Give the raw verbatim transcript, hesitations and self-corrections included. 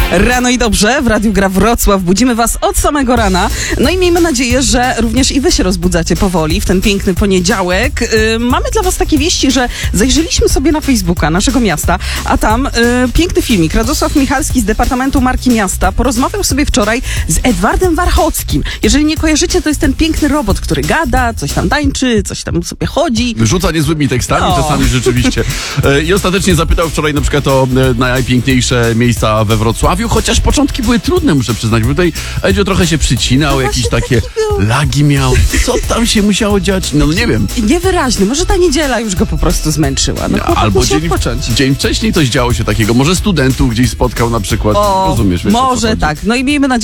Rano i dobrze, w Radiu Gra Wrocław. Budzimy was od samego rana. No i miejmy nadzieję, że również i wy się rozbudzacie powoli w ten piękny poniedziałek. Yy, mamy dla was takie wieści, że zajrzeliśmy sobie na Facebooka naszego miasta, a tam yy, piękny filmik. Radosław Michalski z Departamentu Marki Miasta porozmawiał sobie wczoraj z Edwardem Warchockim. Jeżeli nie kojarzycie, to jest ten piękny robot, który gada, coś tam tańczy, coś tam sobie chodzi. Rzuca niezłymi tekstami O. czasami rzeczywiście. E, I ostatecznie zapytał wczoraj na przykład o e, najpiękniejsze miejsca we Wrocławiu, chociaż początki były trudne, muszę przyznać, bo tutaj Edzio trochę się przycinał, No jakieś właśnie takie taki był. lagi miał. Co tam się musiało dziać? No nie wiem. Niewyraźny. Może ta niedziela już go po prostu zmęczyła. No, chłopak Albo musi dzień, odpocząć. dzień wcześniej coś działo się takiego. Może studentów gdzieś spotkał na przykład. O, Rozumiesz, wiesz, o co może chodzi. tak. No i miejmy nadzieję,